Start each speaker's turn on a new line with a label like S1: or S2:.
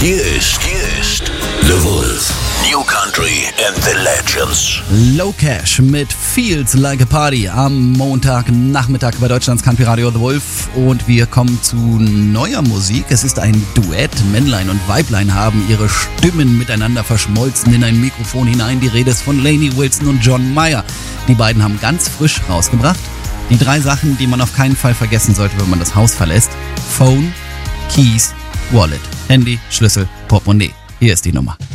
S1: Hier ist The Wolf. New Country and the Legends.
S2: Low Cash mit Feels Like a Party am Montagnachmittag bei Deutschlands Country Radio The Wolf. Und wir kommen zu neuer Musik. Es ist ein Duett. Männlein und Weiblein haben ihre Stimmen miteinander verschmolzen in ein Mikrofon hinein. Die Rede ist von Lainey Wilson und John Mayer. Die beiden haben ganz frisch rausgebracht die 3 Sachen, die man auf keinen Fall vergessen sollte, wenn man das Haus verlässt. Phone, Keys, Wallet. Handy, Schlüssel, Portemonnaie. Hier ist die Nummer.